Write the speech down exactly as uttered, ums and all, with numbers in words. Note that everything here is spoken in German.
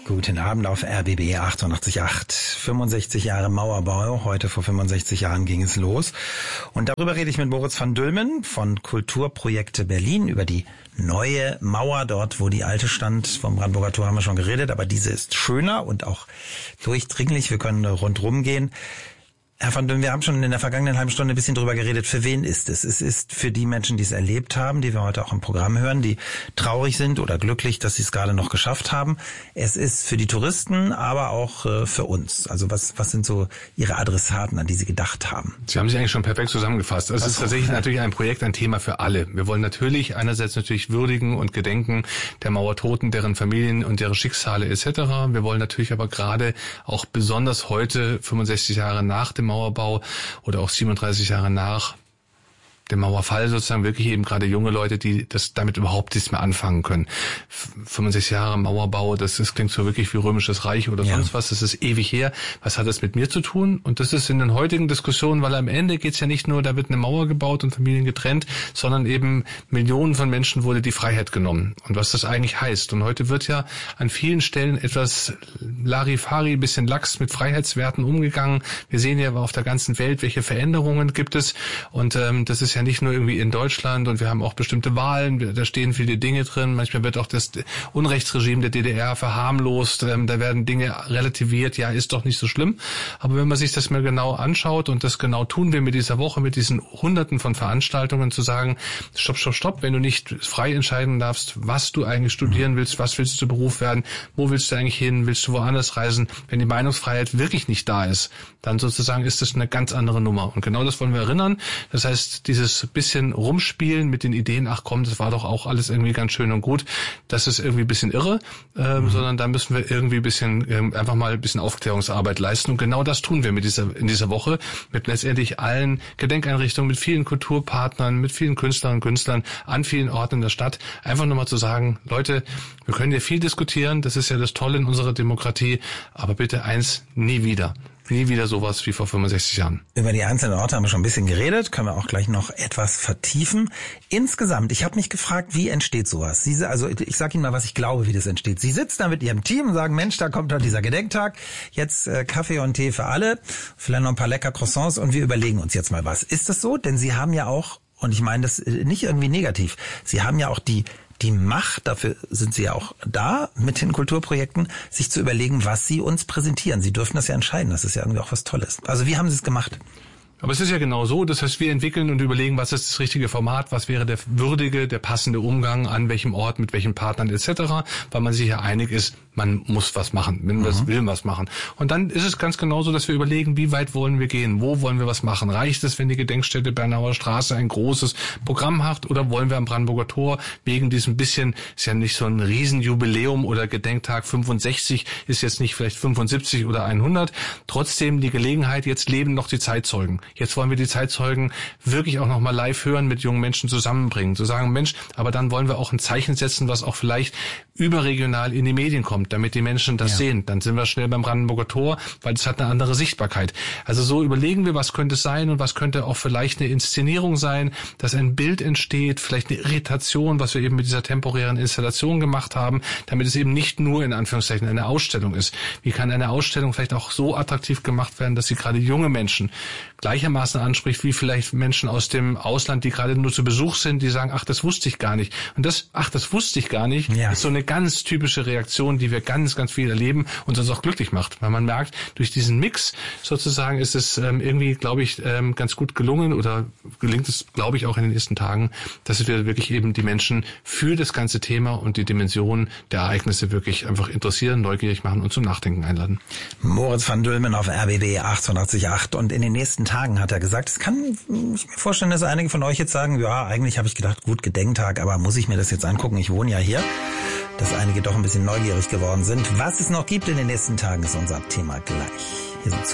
Guten Abend auf R B B achtundachtzig Komma acht. fünfundsechzig Jahre Mauerbau. Heute vor fünfundsechzig Jahren ging es los. Und darüber rede ich mit Moritz van Dülmen von Kulturprojekte Berlin über die neue Mauer dort, wo die alte stand. Vom Brandenburger Tor haben wir schon geredet, aber diese ist schöner und auch durchdringlich. Wir können rundherum gehen. Herr van Dülmen, wir haben schon in der vergangenen halben Stunde ein bisschen drüber geredet. Für wen ist es? Es ist für die Menschen, die es erlebt haben, die wir heute auch im Programm hören, die traurig sind oder glücklich, dass sie es gerade noch geschafft haben. Es ist für die Touristen, aber auch äh, für uns. Also was was sind so Ihre Adressaten, an die Sie gedacht haben? Sie haben sich eigentlich schon perfekt zusammengefasst. Also es ist tatsächlich ja. natürlich ein Projekt, ein Thema für alle. Wir wollen natürlich einerseits natürlich würdigen und gedenken der Mauertoten, deren Familien und deren Schicksale et cetera. Wir wollen natürlich aber gerade auch besonders heute, fünfundsechzig Jahre nach dem Mauerbau oder auch siebenunddreißig Jahre nach dem Mauerfall sozusagen wirklich eben gerade junge Leute, die das damit überhaupt nichts mehr anfangen können. fünfundsechzig Jahre Mauerbau, das, das klingt so wirklich wie Römisches Reich oder ja. sonst was, das ist ewig her. Was hat das mit mir zu tun? Und das ist in den heutigen Diskussionen, weil am Ende geht's ja nicht nur, da wird eine Mauer gebaut und Familien getrennt, sondern eben Millionen von Menschen wurde die Freiheit genommen. Und was das eigentlich heißt. Und heute wird ja an vielen Stellen etwas Larifari, bisschen lax mit Freiheitswerten umgegangen. Wir sehen ja auf der ganzen Welt, welche Veränderungen gibt es. Und ähm, das ist ja nicht nur irgendwie in Deutschland und wir haben auch bestimmte Wahlen, da stehen viele Dinge drin, manchmal wird auch das Unrechtsregime der D D R verharmlost, ähm, da werden Dinge relativiert, ja, ist doch nicht so schlimm, aber wenn man sich das mal genau anschaut und das genau tun wir mit dieser Woche, mit diesen Hunderten von Veranstaltungen, zu sagen, stopp, stopp, stopp, wenn du nicht frei entscheiden darfst, was du eigentlich studieren willst, was willst du zu Beruf werden, wo willst du eigentlich hin, willst du woanders reisen, wenn die Meinungsfreiheit wirklich nicht da ist, dann sozusagen ist das eine ganz andere Nummer und genau das wollen wir erinnern, das heißt, dieses bisschen rumspielen mit den Ideen, ach komm, das war doch auch alles irgendwie ganz schön und gut, das ist irgendwie ein bisschen irre, ähm, mhm. sondern da müssen wir irgendwie ein bisschen, ähm, einfach mal ein bisschen Aufklärungsarbeit leisten und genau das tun wir mit dieser, in dieser Woche, mit letztendlich allen Gedenkeinrichtungen, mit vielen Kulturpartnern, mit vielen Künstlerinnen und Künstlern an vielen Orten in der Stadt, einfach nochmal zu sagen, Leute, wir können hier viel diskutieren, das ist ja das Tolle in unserer Demokratie, aber bitte eins, nie wieder. Nie wieder sowas wie vor fünfundsechzig Jahren. Über die einzelnen Orte haben wir schon ein bisschen geredet, können wir auch gleich noch etwas vertiefen. Insgesamt, ich habe mich gefragt, wie entsteht sowas? Sie, also ich sage Ihnen mal, was ich glaube, wie das entsteht. Sie sitzen da mit Ihrem Team und sagen, Mensch, da kommt heute dieser Gedenktag, jetzt äh, Kaffee und Tee für alle, vielleicht noch ein paar lecker Croissants und wir überlegen uns jetzt mal was. Ist das so? Denn Sie haben ja auch, und ich meine das nicht irgendwie negativ, Sie haben ja auch die die Macht, dafür sind Sie ja auch da mit den Kulturprojekten, sich zu überlegen, was Sie uns präsentieren. Sie dürfen das ja entscheiden, das ist ja irgendwie auch was Tolles. Also wie haben Sie es gemacht? Aber es ist ja genau so, das heißt, wir entwickeln und überlegen, was ist das richtige Format, was wäre der würdige, der passende Umgang, an welchem Ort, mit welchen Partnern et cetera, weil man sich ja einig ist, man muss was machen, wenn man mhm. will, was machen. Und dann ist es ganz genauso, dass wir überlegen, wie weit wollen wir gehen, wo wollen wir was machen. Reicht es, wenn die Gedenkstätte Bernauer Straße ein großes Programm hat oder wollen wir am Brandenburger Tor wegen diesem bisschen, ist ja nicht so ein Riesenjubiläum oder Gedenktag fünfundsechzig, ist jetzt nicht vielleicht fünfundsiebzig oder hundert, trotzdem die Gelegenheit, jetzt leben noch die Zeitzeugen. Jetzt wollen wir die Zeitzeugen wirklich auch nochmal live hören, mit jungen Menschen zusammenbringen. Zu sagen, Mensch, aber dann wollen wir auch ein Zeichen setzen, was auch vielleicht überregional in die Medien kommt, damit die Menschen das ja. sehen. Dann sind wir schnell beim Brandenburger Tor, weil es hat eine andere Sichtbarkeit. Also so überlegen wir, was könnte es sein und was könnte auch vielleicht eine Inszenierung sein, dass ein Bild entsteht, vielleicht eine Irritation, was wir eben mit dieser temporären Installation gemacht haben, damit es eben nicht nur in Anführungszeichen eine Ausstellung ist. Wie kann eine Ausstellung vielleicht auch so attraktiv gemacht werden, dass sie gerade junge Menschen gleichermaßen anspricht, wie vielleicht Menschen aus dem Ausland, die gerade nur zu Besuch sind, die sagen, ach, das wusste ich gar nicht. Und das, ach, das wusste ich gar nicht, ja. ist so eine ganz typische Reaktion, die wir ganz, ganz viel erleben und uns auch glücklich macht. Weil man merkt, durch diesen Mix sozusagen ist es ähm, irgendwie, glaube ich, ähm, ganz gut gelungen oder gelingt es, glaube ich, auch in den nächsten Tagen, dass wir wirklich eben die Menschen für das ganze Thema und die Dimension der Ereignisse wirklich einfach interessieren, neugierig machen und zum Nachdenken einladen. Moritz van Dülmen auf R B B achtundachtzig Komma acht und in den nächsten Tagen hat er gesagt, es kann ich mir vorstellen, dass einige von euch jetzt sagen, ja, eigentlich habe ich gedacht, gut, Gedenktag, aber muss ich mir das jetzt angucken? Ich wohne ja hier. Dass einige doch ein bisschen neugierig geworden sind. Was es noch gibt in den nächsten Tagen, ist unser Thema gleich. Hier sind